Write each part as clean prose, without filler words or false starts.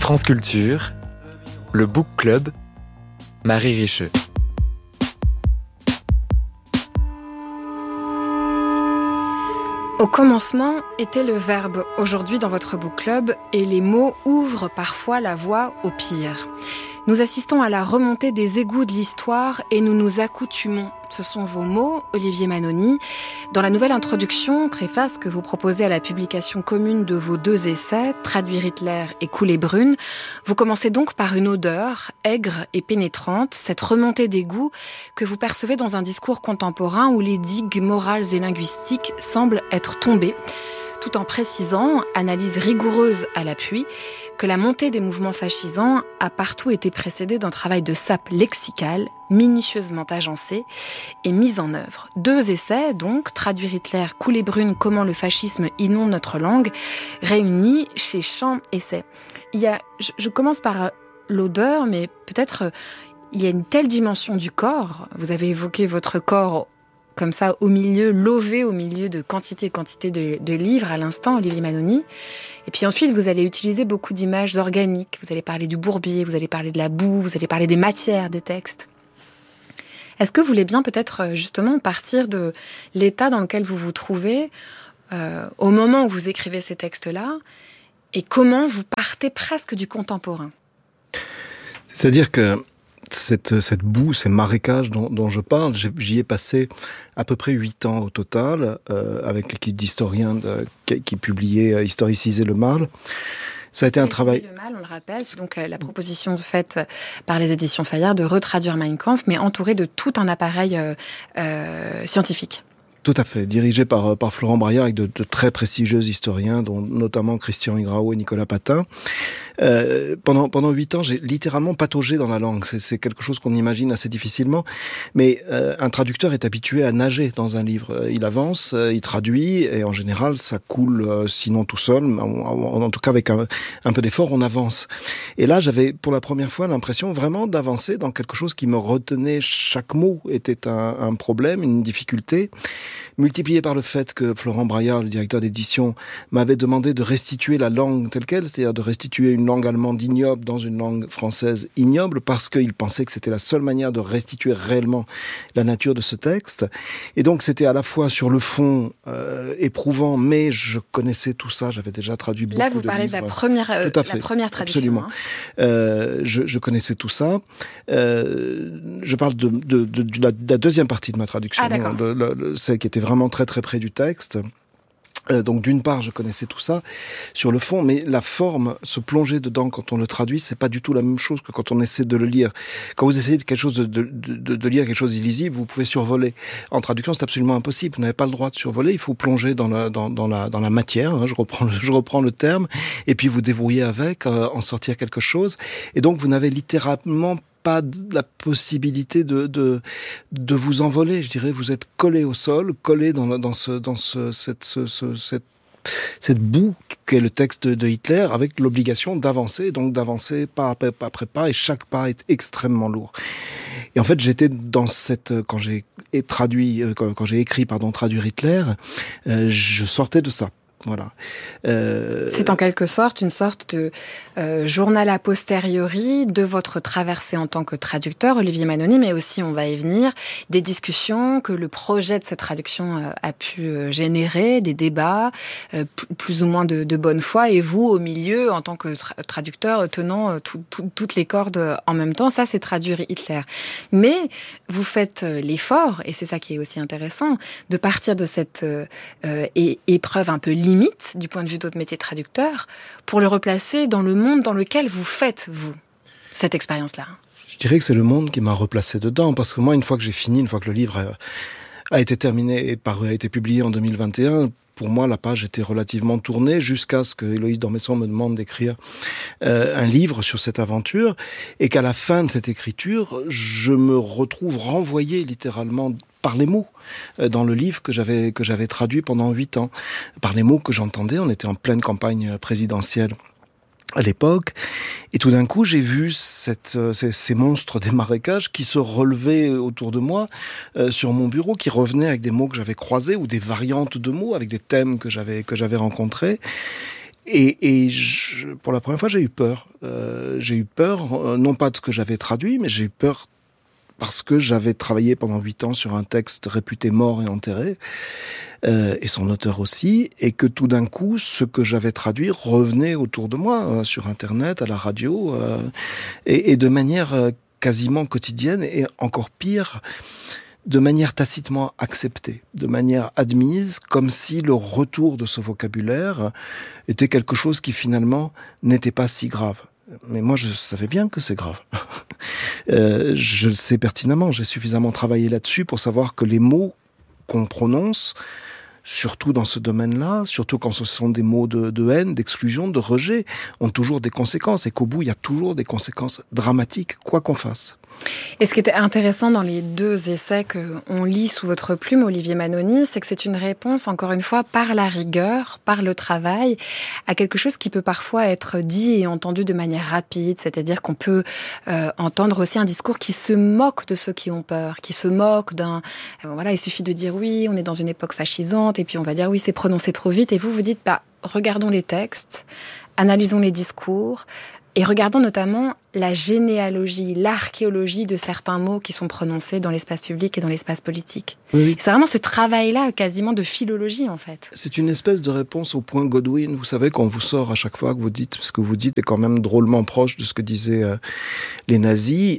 France Culture, le Book Club, Marie Richeux. Au commencement était le verbe aujourd'hui dans votre book club et les mots ouvrent parfois la voie au pire. Nous assistons à la remontée des égouts de l'histoire et nous nous accoutumons. Ce sont vos mots, Olivier Manoni. Dans la nouvelle introduction, préface que vous proposez à la publication commune de vos 2 essais, Traduire Hitler et Coulées brunes, vous commencez donc par une odeur aigre et pénétrante, cette remontée d'égouts que vous percevez dans un discours contemporain où les digues morales et linguistiques semblent être tombées, tout en précisant, analyse rigoureuse à l'appui, que la montée des mouvements fascisants a partout été précédée d'un travail de sape lexicale, minutieusement agencé et mis en œuvre. 2 essais, donc, Traduire Hitler, Coulées brunes, comment le fascisme inonde notre langue, réunis chez Champ Essai. Je commence par l'odeur, mais peut-être il y a une telle dimension du corps. Vous avez évoqué votre corps comme ça, au milieu, lové au milieu de quantité de livres à l'instant, Olivier Manoni. Et puis ensuite, vous allez utiliser beaucoup d'images organiques. Vous allez parler du bourbier, vous allez parler de la boue, vous allez parler des matières des textes. Est-ce que vous voulez bien peut-être justement partir de l'état dans lequel vous vous trouvez au moment où vous écrivez ces textes-là et comment vous partez presque du contemporain ? C'est-à-dire que cette boue, ces marécages dont je parle, j'y ai passé à peu près 8 ans au total, avec l'équipe d'historiens qui publiait Historiciser le mal. Ça a été un travail. Le mal, on le rappelle, c'est donc la proposition faite par les éditions Fayard de retraduire Mein Kampf, mais entourée de tout un appareil scientifique. Tout à fait, dirigé par Florent Braillard avec de très prestigieux historiens, dont notamment Christian Ingrao et Nicolas Patin. Pendant 8 ans, j'ai littéralement pataugé dans la langue. C'est quelque chose qu'on imagine assez difficilement. Mais un traducteur est habitué à nager dans un livre. Il avance, il traduit, et en général, ça coule, sinon tout seul, en tout cas avec un peu d'effort, on avance. Et là, j'avais pour la première fois l'impression vraiment d'avancer dans quelque chose qui me retenait. Chaque mot était un problème, une difficulté, multiplié par le fait que Florent Braillard, le directeur d'édition, m'avait demandé de restituer la langue telle quelle, c'est-à-dire de restituer une langue allemande ignoble dans une langue française ignoble, parce qu'il pensait que c'était la seule manière de restituer réellement la nature de ce texte. Et donc c'était à la fois sur le fond éprouvant, mais je connaissais tout ça, j'avais déjà traduit beaucoup de livres. Là, vous parlez de la première traduction. Absolument. Hein. Je connaissais tout ça. Je parle de la deuxième partie de ma traduction, celle qui était vraiment très très près du texte. Donc d'une part, je connaissais tout ça sur le fond, mais la forme, se plonger dedans quand on le traduit, c'est pas du tout la même chose que quand on essaie de le lire. Quand vous essayez de lire quelque chose d'illisible, vous pouvez survoler. En traduction, c'est absolument impossible. Vous n'avez pas le droit de survoler. Il faut plonger dans la matière. Hein, je reprends le terme, et puis vous débrouiller avec, en sortir quelque chose. Et donc vous n'avez littéralement pas la possibilité de vous envoler, je dirais. Vous êtes collé au sol, collé dans cette boue qu'est le texte de Hitler, avec l'obligation d'avancer, donc d'avancer pas après pas, et chaque pas est extrêmement lourd. Et en fait, j'étais dans quand j'ai écrit Traduire Hitler, je sortais de ça. Voilà. C'est en quelque sorte une sorte de journal a posteriori de votre traversée en tant que traducteur, Olivier Manoni, mais aussi, on va y venir, des discussions que le projet de cette traduction a pu générer, des débats, plus ou moins de bonne foi, et vous, au milieu, en tant que traducteur, tenant toutes les cordes en même temps. Ça, c'est Traduire Hitler. Mais vous faites l'effort, et c'est ça qui est aussi intéressant, de partir de cette épreuve un peu limite du point de vue de votre métier de traducteur, pour le replacer dans le monde dans lequel vous faites, vous, cette expérience-là. Je dirais que c'est le monde qui m'a replacé dedans, parce que moi, une fois que j'ai fini, une fois que le livre a été terminé et a été publié en 2021, pour moi, la page était relativement tournée, jusqu'à ce que Héloïse Dormesson me demande d'écrire un livre sur cette aventure, et qu'à la fin de cette écriture, je me retrouve renvoyé littéralement par les mots dans le livre que j'avais traduit pendant 8 ans. Par les mots que j'entendais, on était en pleine campagne présidentielle à l'époque, et tout d'un coup j'ai vu ces monstres des marécages qui se relevaient autour de moi sur mon bureau, qui revenaient avec des mots que j'avais croisés ou des variantes de mots avec des thèmes que j'avais rencontrés. Pour la première fois, j'ai eu peur. J'ai eu peur, non pas de ce que j'avais traduit, mais j'ai eu peur parce que j'avais travaillé pendant 8 ans sur un texte réputé mort et enterré, et son auteur aussi, et que tout d'un coup, ce que j'avais traduit revenait autour de moi, sur Internet, à la radio, et de manière quasiment quotidienne, et encore pire, de manière tacitement acceptée, de manière admise, comme si le retour de ce vocabulaire était quelque chose qui finalement n'était pas si grave. Mais moi, je savais bien que c'est grave. Je le sais pertinemment, j'ai suffisamment travaillé là-dessus pour savoir que les mots qu'on prononce, surtout dans ce domaine-là, surtout quand ce sont des mots de haine, d'exclusion, de rejet, ont toujours des conséquences, et qu'au bout, il y a toujours des conséquences dramatiques, quoi qu'on fasse. Et ce qui était intéressant dans les 2 essais qu'on lit sous votre plume, Olivier Manoni, c'est que c'est une réponse, encore une fois, par la rigueur, par le travail, à quelque chose qui peut parfois être dit et entendu de manière rapide, c'est-à-dire qu'on peut entendre aussi un discours qui se moque de ceux qui ont peur, qui se moque d'un... voilà, il suffit de dire oui, on est dans une époque fascisante, et puis on va dire oui, c'est prononcé trop vite, et vous dites, regardons les textes, analysons les discours, et regardons notamment la généalogie, l'archéologie de certains mots qui sont prononcés dans l'espace public et dans l'espace politique. Oui. C'est vraiment ce travail-là, quasiment de philologie, en fait. C'est une espèce de réponse au point Godwin. Vous savez, quand on vous sort à chaque fois que vous dites, ce que vous dites est quand même drôlement proche de ce que disaient les nazis.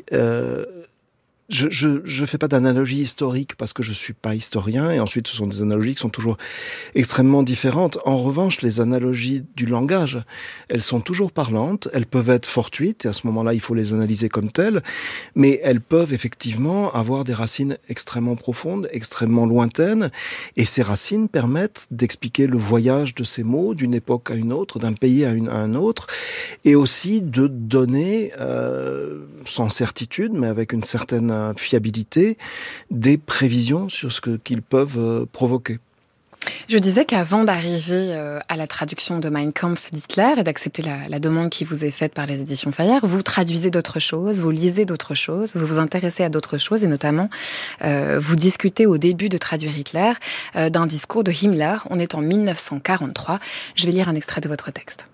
Je fais pas d'analogie historique parce que je suis pas historien, et ensuite ce sont des analogies qui sont toujours extrêmement différentes. En revanche, les analogies du langage, elles sont toujours parlantes, elles peuvent être fortuites, et à ce moment-là, il faut les analyser comme telles, mais elles peuvent effectivement avoir des racines extrêmement profondes, extrêmement lointaines, et ces racines permettent d'expliquer le voyage de ces mots d'une époque à une autre, d'un pays à un autre, et aussi de donner, sans certitude, mais avec une certaine fiabilité, des prévisions sur ce qu'ils peuvent provoquer. Je disais qu'avant d'arriver à la traduction de Mein Kampf d'Hitler et d'accepter la demande qui vous est faite par les éditions Fayard, vous traduisez d'autres choses, vous lisez d'autres choses, vous vous intéressez à d'autres choses, et notamment vous discutez au début de traduire Hitler d'un discours de Himmler. On est en 1943. Je vais lire un extrait de votre texte.